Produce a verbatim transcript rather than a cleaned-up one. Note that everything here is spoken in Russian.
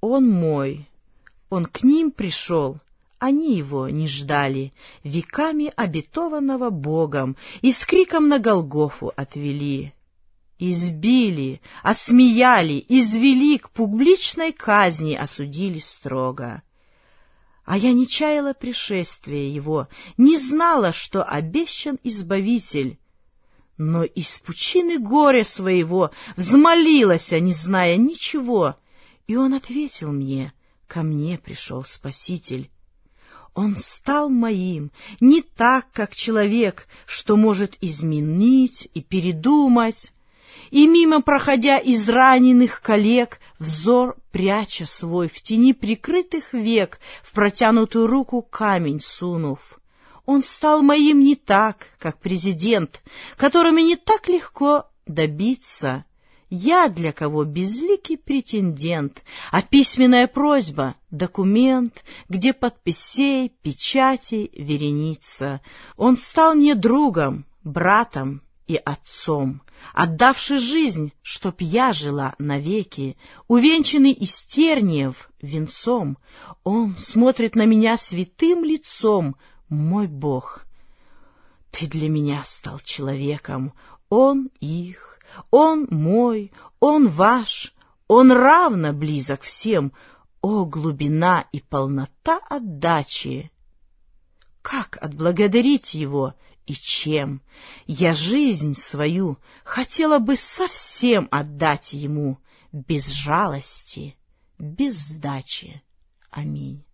Он мой, он к ним пришел, они его не ждали, веками обетованного Богом, и с криком на Голгофу отвели. Избили, осмеяли, извели, к публичной казни осудили строго. А я не чаяла пришествия его, не знала, что обещан Избавитель. Но из пучины горя своего взмолилась, не зная ничего, и он ответил мне: ко мне пришел Спаситель. Он стал моим не так, как человек, что может изменить и передумать, и мимо проходя израненных коллег, взор пряча свой в тени прикрытых век, в протянутую руку камень сунув. Он стал моим не так, как президент, которыми не так легко добиться. Я для кого безликий претендент, а письменная просьба — документ, где подписей, печатей вереница. Он стал мне другом, братом и отцом, отдавший жизнь, чтоб я жила навеки, увенчанный из терниев венцом. Он смотрит на меня святым лицом, мой Бог. Ты для меня стал человеком, он их, он мой, он ваш, он равно близок всем. О, глубина и полнота отдачи! Как отблагодарить его и чем? Я жизнь свою хотела бы совсем отдать ему, без жалости, без сдачи. Аминь.